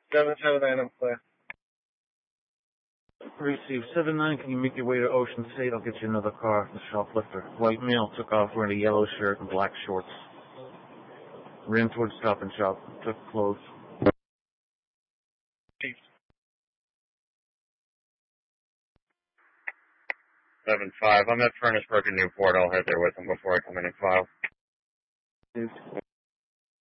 779, I'm clear. Receive 7-9, can you make your way to Ocean State? I'll get you another car, the shoplifter. White male took off wearing a yellow shirt and black shorts. Ran towards Stop and Shop, took clothes. 7-5, I'm at Furnace Brook in Newport. I'll head there with him before I come in and file.